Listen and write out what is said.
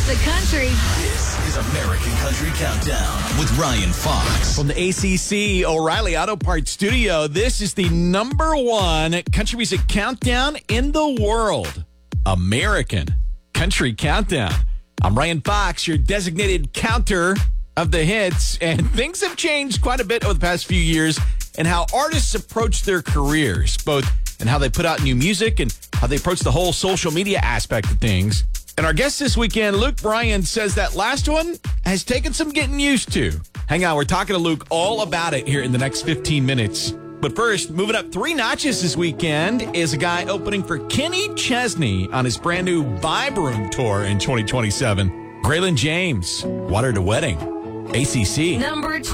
the country. This is American Country Countdown with Ryan Fox. From the ACC O'Reilly Auto Parts Studio, this is the #1 country music countdown in the world. American Country Countdown. I'm Ryan Fox, your designated counter of the hits, and things have changed quite a bit over the past few years and how artists approach their careers, both in how they put out new music and how they approach the whole social media aspect of things. And our guest this weekend, Luke Bryan, says that last one has taken some getting used to. Hang on, we're talking to Luke all about it here in the next 15 minutes. But first, moving up 3 notches this weekend is a guy opening for Kenny Chesney on his brand new Vibe Room tour in 2027. Braylon James, Water to Wedding, ACC. Number